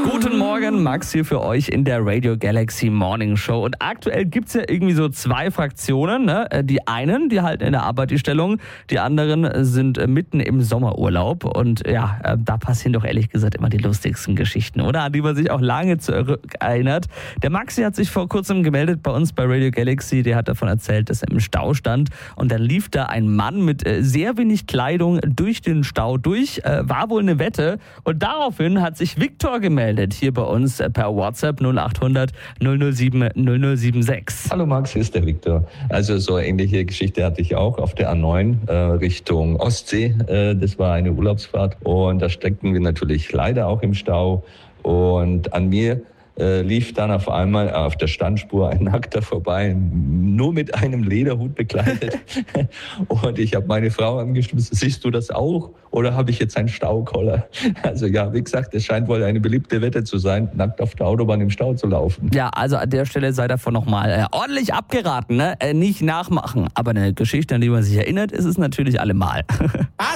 Guten Morgen, Max hier für euch in der Radio Galaxy Morning Show. Und aktuell gibt's ja irgendwie so zwei Fraktionen. Ne? Die einen, die halten in der Arbeit die Stellung. Die anderen sind mitten im Sommerurlaub. Und ja, da passieren doch ehrlich gesagt immer die lustigsten Geschichten, oder? An die man sich auch lange zurückerinnert. Der Maxi hat sich vor kurzem gemeldet bei uns bei Radio Galaxy. Der hat davon erzählt, dass er im Stau stand. Und dann lief da ein Mann mit sehr wenig Kleidung durch den Stau durch. War wohl eine Wette. Und daraufhin hat sich Viktor gemeldet, hier bei uns per WhatsApp 0800 007 0076. Hallo Max, hier ist der Viktor. Also so eine ähnliche Geschichte hatte ich auch auf der A9 Richtung Ostsee. Das war eine Urlaubsfahrt und da steckten wir natürlich leider auch im Stau. Und an mir lief dann auf einmal auf der Standspur ein Nackter vorbei, nur mit einem Lederhut bekleidet. Und ich habe meine Frau angestoßen, siehst du das auch? Oder habe ich jetzt einen Staukoller? Also ja, wie gesagt, es scheint wohl eine beliebte Wette zu sein, nackt auf der Autobahn im Stau zu laufen. Ja, also an der Stelle sei davon nochmal ordentlich abgeraten, ne? Nicht nachmachen. Aber eine Geschichte, an die man sich erinnert, ist es natürlich allemal.